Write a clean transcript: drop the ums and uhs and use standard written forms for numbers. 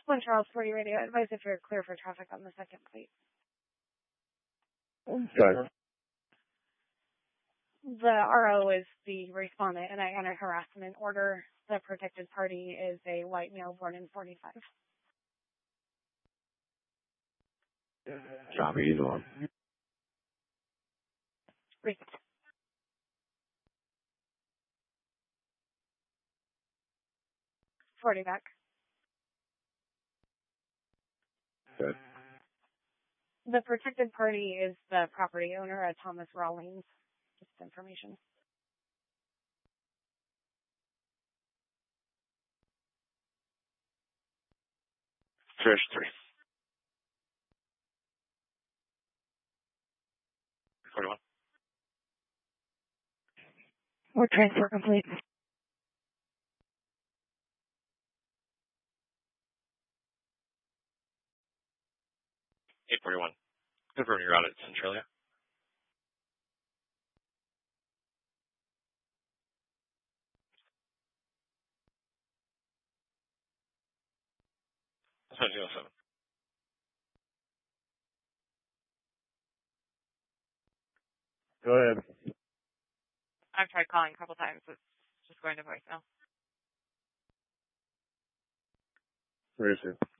One Charles 40 radio. Advise if you're clear for traffic on the second plate. Okay. The RO is the respondent, and I enter harassment order. The protected party is a white male born in 45. Copy, either one. 40 back. Good. The protected party is the property owner, Thomas Rawlings. Just information. Trish 3. 41. Or transfer complete. 841. Confirm your route at Centralia. That's 07. Go ahead. I've tried calling a couple times. It's just going to voicemail. Where is it?